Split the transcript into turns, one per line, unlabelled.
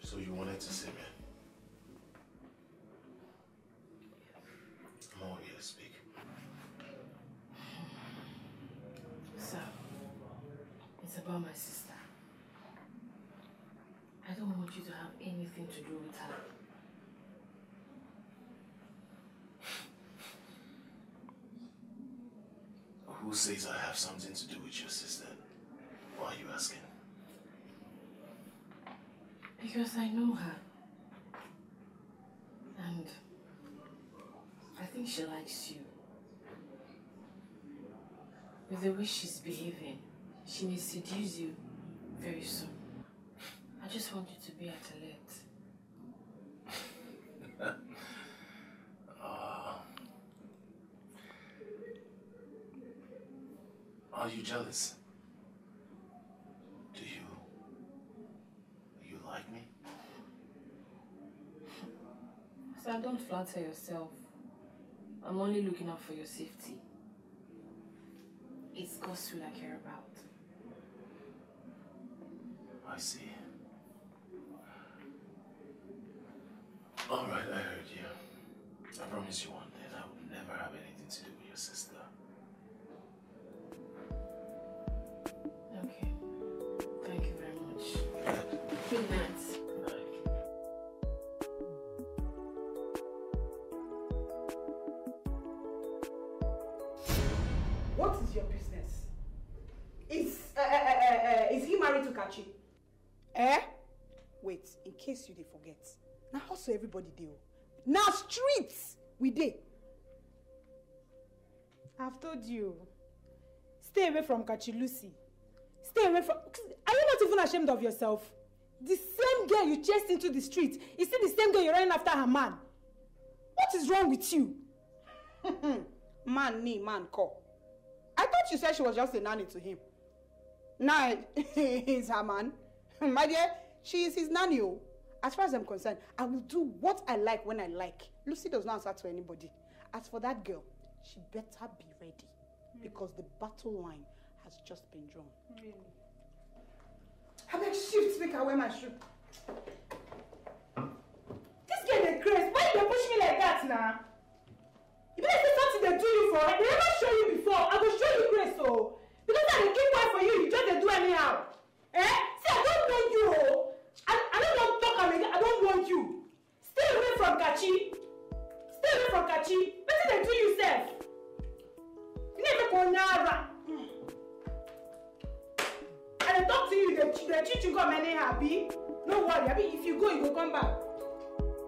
So you wanted to see me? I'm all here, speak.
Sir, it's about my sister. I don't want you to have anything to do with her.
Who says I have something to do with your sister? Why are you asking?
Because I know her. And I think she likes you. With the way she's behaving, she may seduce you very soon. I just want you to be at alert.
Are you jealous? Do you like me?
Sir, don't flatter yourself. I'm only looking out for your safety. It's Godswill I care about.
I see. Alright, I heard you. I promise you one day I would never have anything to do with your sister.
Okay. Thank you very much. Good night.
Good night.
What is your business? Is he married to Kachi? Wait, in case you dey forget. Now also everybody do. Now streets we dey. I've told you. Stay away from Kachi Lucy. Stay away from... Are you not even ashamed of yourself? The same girl you chased into the street is still the same girl you're running after her man. What is wrong with you? Man call. I thought you said she was just a nanny to him. Now he's her man. My dear, she is his nanny. As far as I'm concerned, I will do what I like when I like. Lucy does not answer to anybody. As for that girl, she better be ready. Because the battle line has just been drawn. Really? I make shift make I wear my shoe. This girl is crazy. Why you push me like that now? You better say something they do you for. I never show you before. I will show you grace, so. Because I will keep quiet for you, you just do anyhow. See, I don't want you. I don't want to talk again. I don't want you. Stay away from Kachi. Stay away from Kachi. What did they do yourself? You never go now. And I talk to you, the children come anyhow, Abi. No worry, Abi. If you go, you will come back.